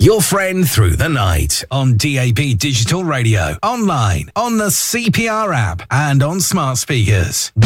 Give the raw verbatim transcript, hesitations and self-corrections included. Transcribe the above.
Your friend through the night on D A B Digital Radio, online, on the C P R app, and on smart speakers.